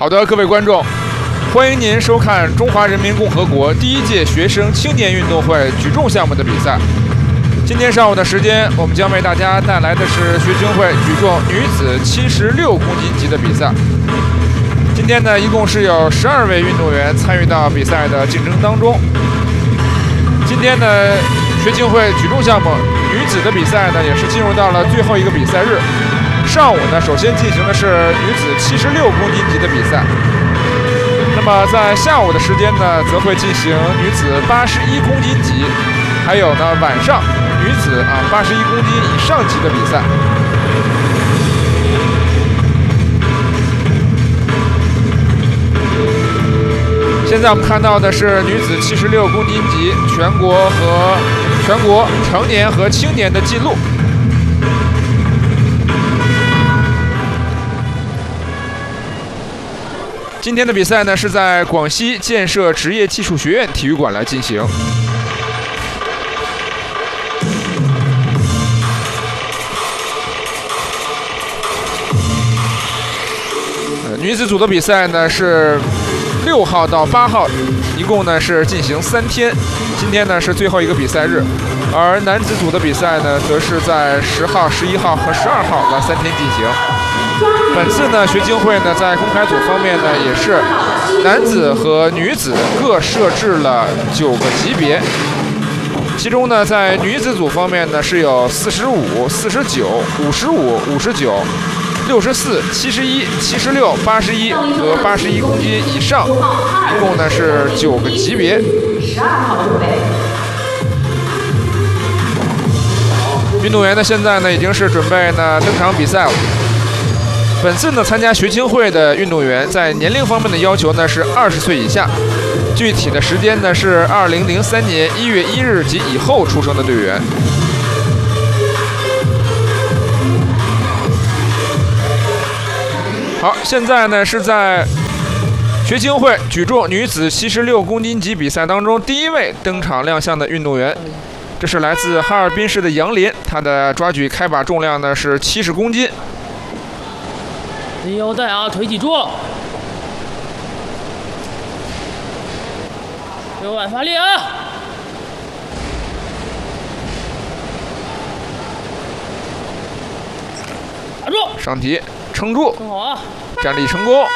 好的，各位观众，欢迎您收看中华人民共和国第1届学生青年运动会举重项目的比赛。今天上午的时间，我们将为大家带来的是学青会举重女子76公斤级的比赛。今天呢，一共是有12位运动员参与到比赛的竞争当中。今天呢，学青会举重项目女子的比赛呢，也是进入到了最后一个比赛日。上午呢，首先进行的是女子76公斤级的比赛。那么在下午的时间呢，则会进行女子81公斤级，还有呢晚上女子81公斤以上级的比赛。现在我们看到的是女子76公斤级全国成年和青年的记录。今天的比赛呢，是在广西建设职业技术学院体育馆来进行。女子组的比赛呢是6号到8号，一共呢是进行3天。今天呢是最后一个比赛日，而男子组的比赛呢，则是在10号、11号和12号来3天进行。本次呢，学青会呢在公开组方面呢，也是男子和女子各设置了9个级别。其中呢，在女子组方面呢，是有45、49、55、59、64、71、76、81和81公斤以上，一共呢是9个级别。运动员呢，现在呢已经是准备呢登场比赛了。本次呢，参加学青会的运动员在年龄方面的要求呢是20岁以下，具体的时间呢是2003年1月1日及以后出生的队员。好，现在呢是在学青会举重女子76公斤级比赛当中第一位登场亮相的运动员，这是来自哈尔滨市的杨林，她的抓举开把重量呢是70公斤。 系腰带啊，腿挤住，右腕发力啊！打住， 上提，撑住， 很好啊！ 站立成功，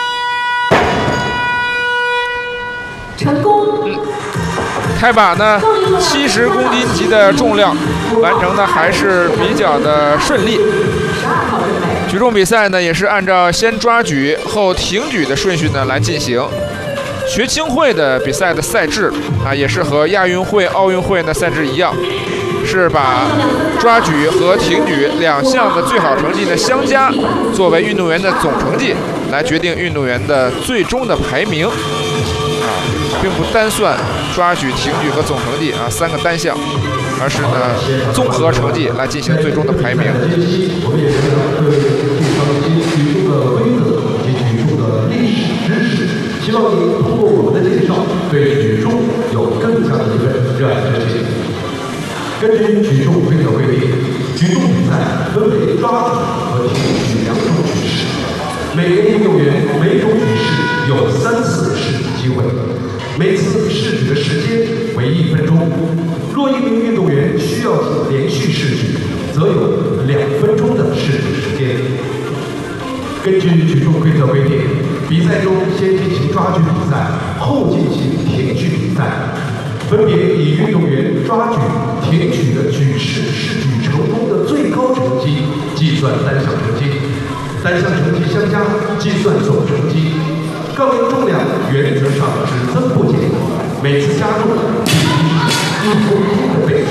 成功。 开把呢70公斤级的重量完成的还是比较的顺利。举重比赛呢，也是按照先抓举后挺举的顺序呢来进行。学青会的比赛的赛制也是和亚运会、奥运会的赛制一样，是把抓举和挺举2项的最好成绩呢相加，作为运动员的总成绩，来决定运动员的最终的排名。并不单算抓举、挺举和总成绩3个单项，而是呢综合成绩来进行最终的排名。 我们也是对介绍一些举重的规则以及举重的历史知识，希望您通过我们的介绍，对举重有更加的一份热爱之情。根据举重规则规定，举重比赛分为抓举和挺举2种举式，每个运动员每种举式有3次试举机会。每次试举的时间为1分钟，若一名运动员需要连续试举，则有2分钟的试举时间。根据举重规则规定，比赛中先进行抓举比赛，后进行挺举比赛，分别以运动员抓举、挺举的举式试举成功的最高成绩计算单项成绩，单项成绩相加计算总成绩。杠铃重量原则上只增不减，每次加重1公斤的倍数。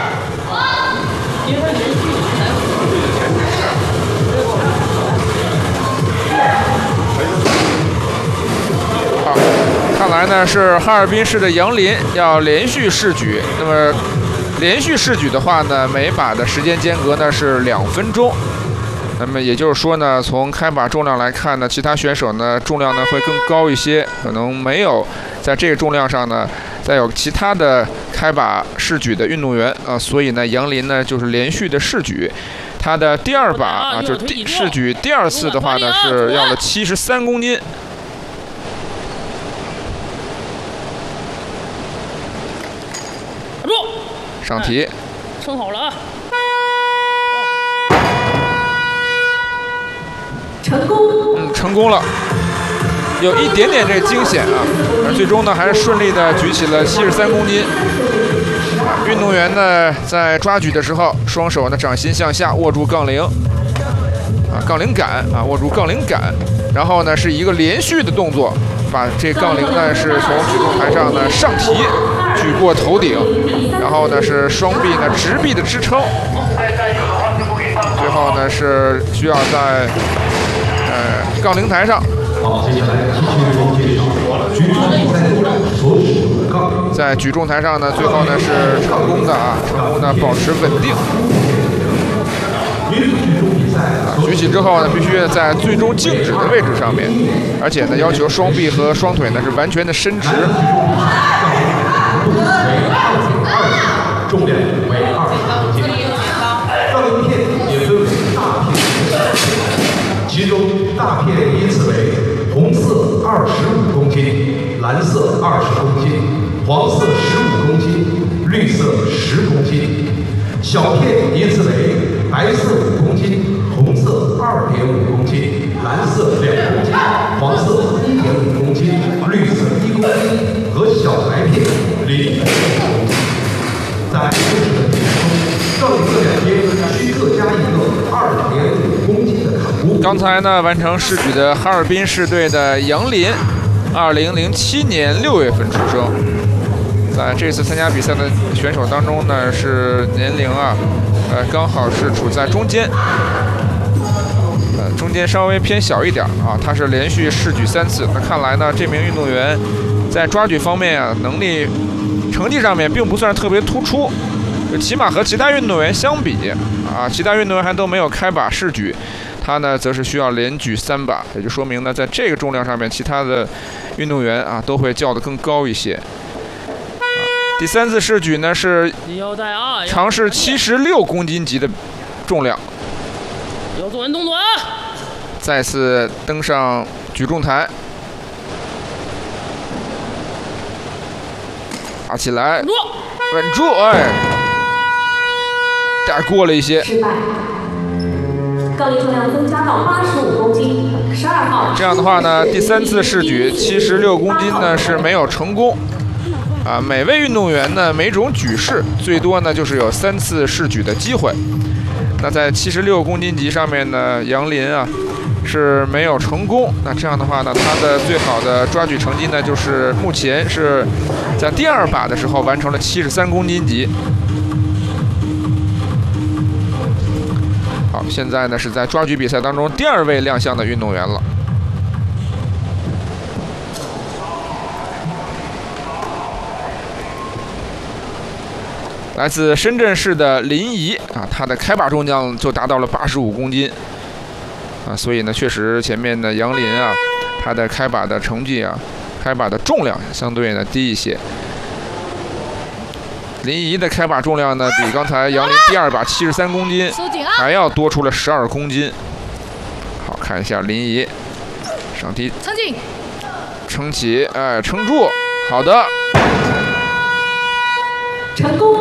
好，看来呢是哈尔滨市的杨林要连续试举。那么连续试举的话呢，每把的时间间隔呢是2分钟。那么也就是说呢，从开把重量来看呢，其他选手呢重量呢会更高一些，可能没有在这个重量上呢再有其他的开把试举的运动员所以呢杨林呢就是连续的试举，他的第2把就是试举第2次的话呢是要了73公斤。 上提， 撑好了啊！ 成功。 成功了，有一点点这惊险啊，而最终呢还是顺利的举起了73公斤。运动员呢在抓举的时候，双手呢掌心向下握住杠铃，杠铃杆握住杠铃杆，然后呢是一个连续的动作，把这杠铃呢是从举重台上呢上提，举过头顶，然后呢是双臂呢直臂的支撑，最后呢是需要在杠铃台上。 好，接下来继续为您介绍举重比赛中所使用的杠铃。 在举重台上呢，最后呢是成功的保持稳定。举起之后呢，必须在最终静止的位置上面，而且呢要求双臂和双腿呢是完全的伸直。 重量为20公斤。杠铃片也分为大片和小片，其中大片依次为红色25公斤，蓝色20公斤，黄色15公斤，绿色10公斤。小片依次为白色5公斤，红色2.5公斤，蓝色2公斤，黄色1.5公斤，绿色1公斤和小白片0.5公斤。在正式的比赛中，杠铃的两边需各加一个2.5公斤的坎箍。 刚才呢完成试举的哈尔滨市队的杨林，2007年6月份出生。在这次参加比赛的选手当中呢，是年龄刚好是处在中间，中间稍微偏小一点啊。他是连续试举3次，那看来呢，这名运动员在抓举方面能力成绩上面并不算特别突出，起码和其他运动员相比其他运动员还都没有开把试举，他呢则是需要连举3把，也就说明呢，在这个重量上面，其他的运动员都会较得更高一些。第3次试举呢是尝试76公斤级的重量， 要做完动作啊！ 再次登上举重台，打起来，稳住，带过了一些。 失败。杠铃重量增加到85公斤，12号。 这样的话呢，第3次试举76公斤呢是没有成功。每位运动员呢，每种举式最多呢就是有3次试举的机会。那在76公斤级上面呢，杨林是没有成功。那这样的话呢，他的最好的抓举成绩呢，就是目前是在第2把的时候完成了73公斤级。好，现在呢是在抓举比赛当中第2位亮相的运动员了。来自深圳市的林怡他的开把重量就达到了85公斤所以呢，确实前面的杨林他的开把的成绩开把的重量相对呢低一些。林怡的开把重量呢，比刚才杨林第2把73公斤还要多出了12公斤。好，看一下林怡上提，撑起，撑住，好的， 成功。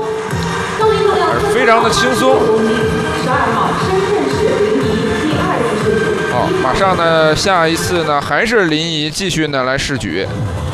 非常的轻松。 12号深圳市林怡第2次试举。 好，马上呢，下一次呢还是林怡继续呢来试举。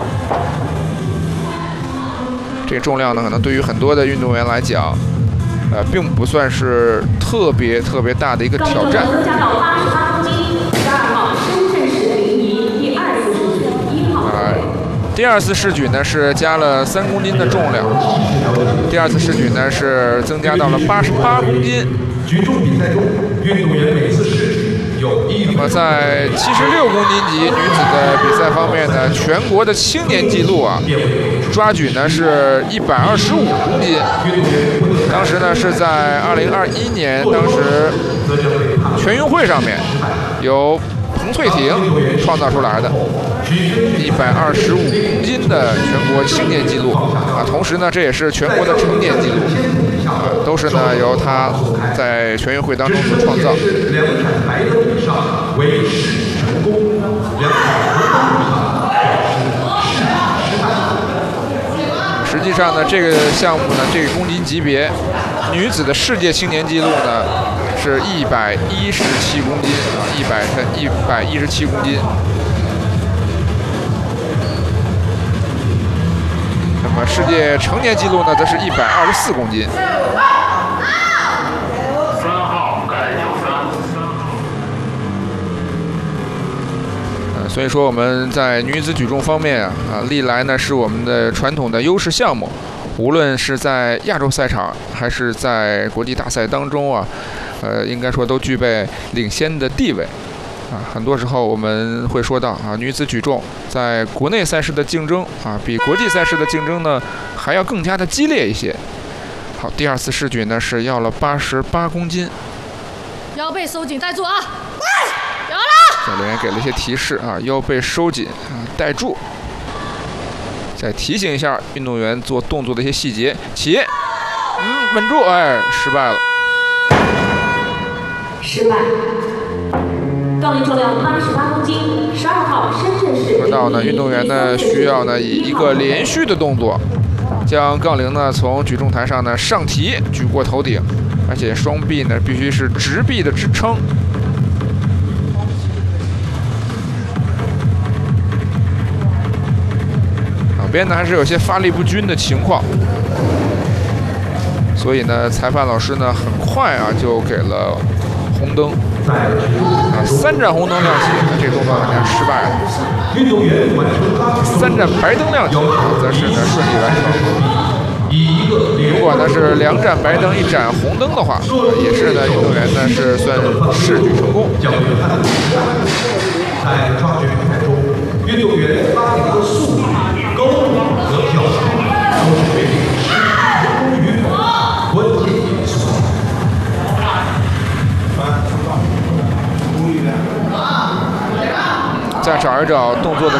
这个重量呢，可能对于很多的运动员来讲，并不算是特别大的一个挑战。 增加到88公斤，12号深圳市林怡第2次试举1号。 第2次试举呢是加了3公斤的重量，第2次试举呢是增加到了88公斤。 举重比赛中，运动员每次试举有1。 那么在76公斤级女子的比赛方面呢，全国的青年纪录抓举呢是125公斤。当时呢是在2021年，当时全运会上面由彭翠婷创造出来的125公斤的全国青年纪录同时呢，这也是全国的成年纪录都是呢由他在全运会当中所创造。 2场白灯以上为试举成功，2场红灯以上表示试举失败。 时实际上呢，这个项目呢，这个公斤级别，女子的世界青年纪录呢是117公斤啊，117公斤。那么世界成年纪录呢，则是124公斤。所以说我们在女子举重方面历来呢是我们的传统的优势项目，无论是在亚洲赛场还是在国际大赛当中应该说都具备领先的地位很多时候我们会说到女子举重在国内赛事的竞争比国际赛事的竞争呢还要更加的激烈一些。好，第2次试举呢是要了88公斤， 腰背收紧，带住啊！有了。 教练员给了一些提示腰背收紧带住。再提醒一下运动员做动作的一些细节，起，稳住，失败了。 失败。杠铃重量88公斤，12号深圳市。 说到呢，运动员呢需要呢以一个连续的动作，将杠铃呢从举重台上呢上提，举过头顶，而且双臂呢必须是直臂的支撑。两边呢还是有些发力不均的情况，所以呢，裁判老师呢很快就给了红灯，3盏红灯亮起，这个动作好像失败了。3盏白灯亮起，则是呢顺利完成。如果呢是2盏白灯1盏红灯的话，也是呢运动员呢是算试举成功。 在抓举比赛中，运动员拉铃的速度、高度和角度都是决定试举成功与否的关键因素。再找一找动作的